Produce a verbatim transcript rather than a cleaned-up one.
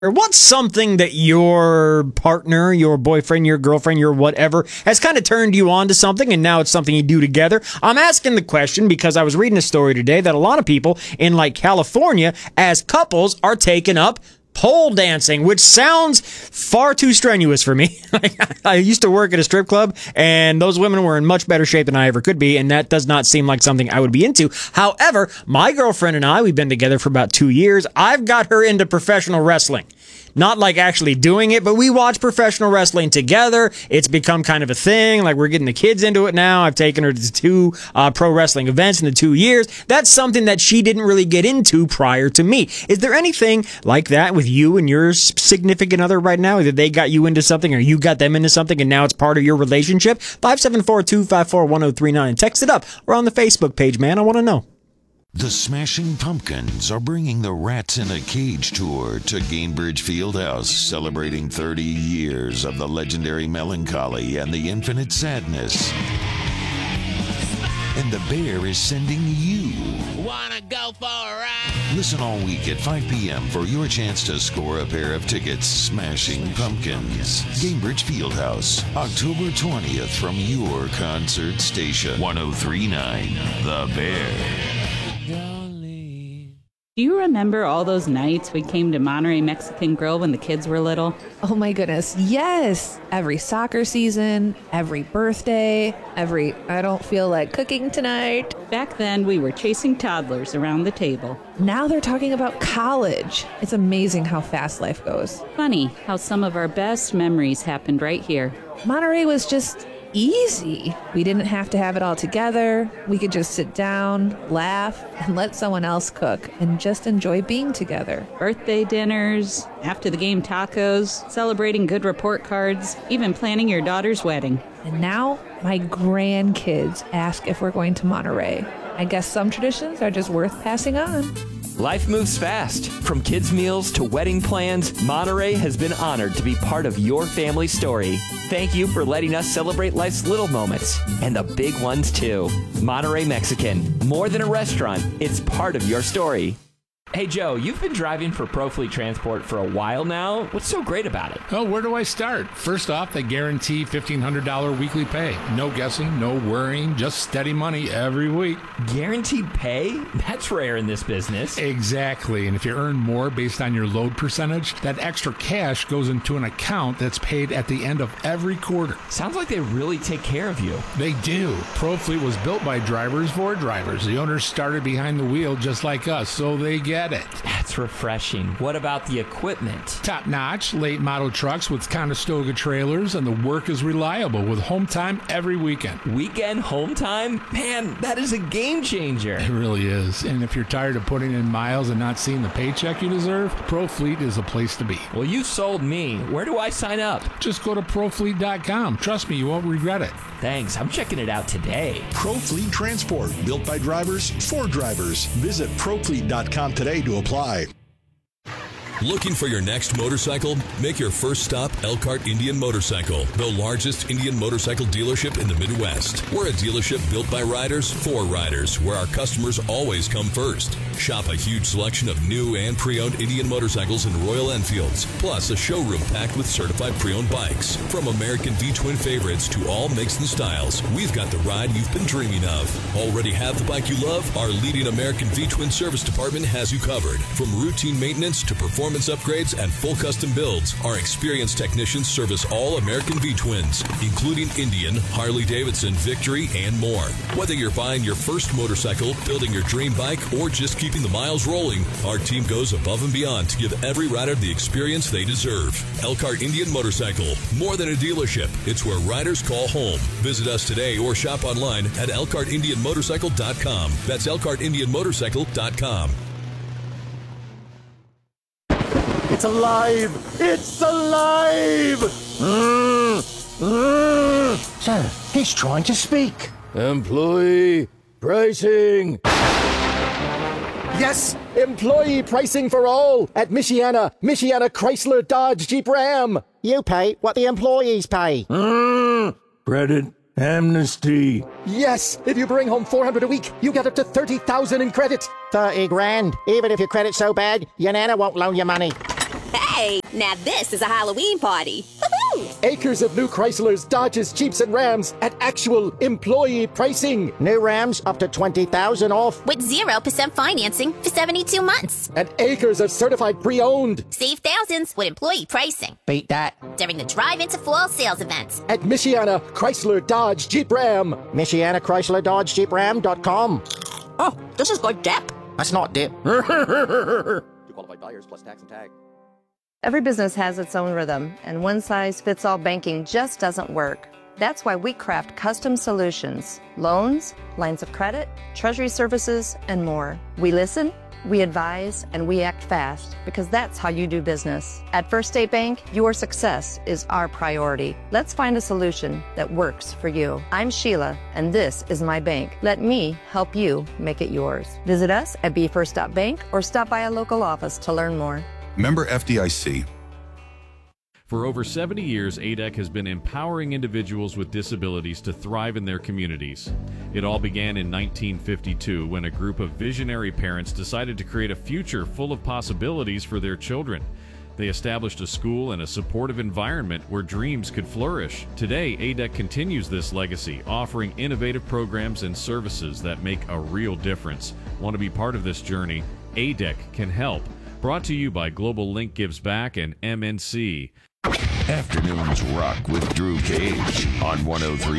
Or what's something that your partner, your boyfriend, your girlfriend, your whatever has kind of turned you on to something and now it's something you do together? I'm asking the question because I was reading a story today that a lot of people in like California as couples are taking up pole dancing, which sounds far too strenuous for me. I used to work at a strip club, and those women were in much better shape than I ever could be, and that does not seem like something I would be into. However, my girlfriend and I, we've been together for about two years. I've got her into professional wrestling. Not like actually doing it, but we watch professional wrestling together. It's become kind of a thing. Like, we're getting the kids into it now. I've taken her to two uh, pro wrestling events in the two years. That's something that she didn't really get into prior to me. Is there anything like that with you and your significant other right now? Either they got you into something or you got them into something and now it's part of your relationship? five seven four, two five four, one oh three nine. Text it up or on the Facebook page, man. I want to know. The Smashing Pumpkins are bringing the Rats in a Cage tour to Gainbridge Fieldhouse, celebrating thirty years of the legendary melancholy and the infinite sadness. And the Bear is sending you. Wanna go for a ride? Listen all week at five p.m. for your chance to score a pair of tickets. Smashing Pumpkins, Gainbridge Fieldhouse, October twentieth from your concert station. one oh three nine, The Bear. Do you remember all those nights we came to Monterey Mexican Grill when the kids were little? Oh my goodness, yes! Every soccer season, every birthday, every I don't feel like cooking tonight. Back then, we were chasing toddlers around the table. Now they're talking about college. It's amazing how fast life goes. Funny how some of our best memories happened right here. Monterey was just easy. We didn't have to have it all together. We could just sit down, laugh, and let someone else cook and just enjoy being together. Birthday dinners, after the game tacos, celebrating good report cards, even planning your daughter's wedding. And now my grandkids ask if we're going to Monterey. I guess some traditions are just worth passing on. Life moves fast. From kids' meals to wedding plans, Monterey has been honored to be part of your family story. Thank you for letting us celebrate life's little moments, and the big ones too. Monterey Mexican, more than a restaurant, it's part of your story. Hey Joe, you've been driving for ProFleet Transport for a while now. What's so great about it? Oh, where do I start? First off, they guarantee fifteen hundred dollars weekly pay. No guessing, no worrying, just steady money every week. Guaranteed pay? That's rare in this business. Exactly, and if you earn more based on your load percentage, that extra cash goes into an account that's paid at the end of every quarter. Sounds like they really take care of you. They do. ProFleet was built by drivers for drivers. The owners started behind the wheel just like us, so they get it. That's refreshing. What about the equipment? Top notch, late model trucks with Conestoga trailers, and the work is reliable with home time every weekend. Weekend home time? Man, that is a game changer. It really is. And if you're tired of putting in miles and not seeing the paycheck you deserve, ProFleet is a place to be. Well, you sold me. Where do I sign up? Just go to pro fleet dot com. Trust me, you won't regret it. Thanks. I'm checking it out today. ProFleet Transport, built by drivers for drivers. Visit pro fleet dot com today to apply. Looking for your next motorcycle? Make your first stop Elkhart Indian Motorcycle, the largest Indian motorcycle dealership in the Midwest. We're a dealership built by riders for riders, where our customers always come first. Shop a huge selection of new and pre-owned Indian motorcycles and Royal Enfields, plus a showroom packed with certified pre-owned bikes. From American V-Twin favorites to all makes and styles, we've got the ride you've been dreaming of. Already have the bike you love? Our leading American V-Twin service department has you covered. From routine maintenance to performance upgrades and full custom builds, our experienced technicians service all American V-Twins, including Indian, Harley-Davidson, Victory, and more. Whether you're buying your first motorcycle, building your dream bike, or just keeping the miles rolling, our team goes above and beyond to give every rider the experience they deserve. Elkhart Indian Motorcycle, more than a dealership, it's where riders call home. Visit us today or shop online at elkhart indian motorcycle dot com. That's elkhart indian motorcycle dot com. It's alive! It's alive! Mm, mm. Sir, he's trying to speak. Employee pricing. Yes, employee pricing for all at Michiana, Michiana Chrysler Dodge Jeep Ram. You pay what the employees pay. Mm. Credit amnesty. Yes, if you bring home four hundred a week, you get up to thirty thousand in credit. thirty grand. Even if your credit's so bad, your nana won't loan you money. Hey, now this is a Halloween party. Woo-hoo! Acres of new Chryslers, Dodges, Jeeps, and Rams at actual employee pricing. New Rams up to twenty thousand dollars off. With zero percent financing for seventy-two months. And acres of certified pre-owned. Save thousands with employee pricing. Beat that. During the drive-into fall sales events. At Michiana, Chrysler, Dodge, Jeep, Ram. Michiana Chrysler Dodge Jeep Ram dot com. Oh, this is good dip. That's not dip. Two qualified buyers plus tax and tag. Every business has its own rhythm, and one-size-fits-all banking just doesn't work. That's why we craft custom solutions, loans, lines of credit, treasury services, and more. We listen, we advise, and we act fast, because that's how you do business. At First State Bank, your success is our priority. Let's find a solution that works for you. I'm Sheila, and this is my bank. Let me help you make it yours. Visit us at b first dot bank or stop by a local office to learn more. Member F D I C. For over seventy years, A D E C has been empowering individuals with disabilities to thrive in their communities. It all began in nineteen fifty-two when a group of visionary parents decided to create a future full of possibilities for their children. They established a school and a supportive environment where dreams could flourish. Today, A D E C continues this legacy, offering innovative programs and services that make a real difference. Want to be part of this journey? A D E C can help. Brought to you by Global Link Gives Back and M N C. Afternoons Rock with Drew Cage on one oh three